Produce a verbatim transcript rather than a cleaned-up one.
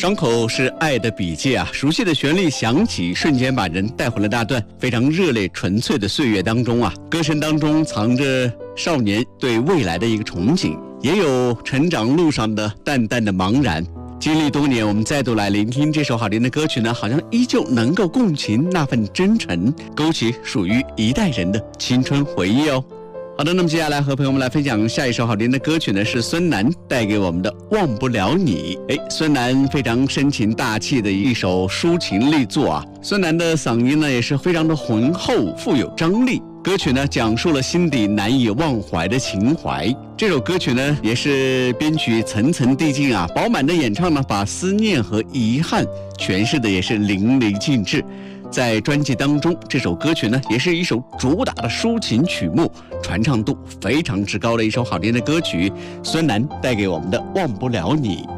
伤口是爱的笔记啊，熟悉的旋律响起，瞬间把人带回了那段非常热烈纯粹的岁月当中啊。歌声当中藏着少年对未来的一个憧憬，也有成长路上的淡淡的茫然。经历多年，我们再度来聆听这首好听的歌曲呢，好像依旧能够共情那份真诚，勾起属于一代人的青春回忆哦。好的，那么接下来和朋友们来分享下一首好听的歌曲呢，是孙楠带给我们的《忘不了你》。哎，孙楠非常深情大气的一首抒情力作啊。孙楠的嗓音呢也是非常的浑厚，富有张力。歌曲呢讲述了心底难以忘怀的情怀。这首歌曲呢也是编曲层层递进啊，饱满的演唱呢把思念和遗憾诠释的也是淋漓尽致。在专辑当中，这首歌曲呢也是一首主打的抒情曲目，传唱度非常之高的一首好听的歌曲。孙楠带给我们的《忘不了你》。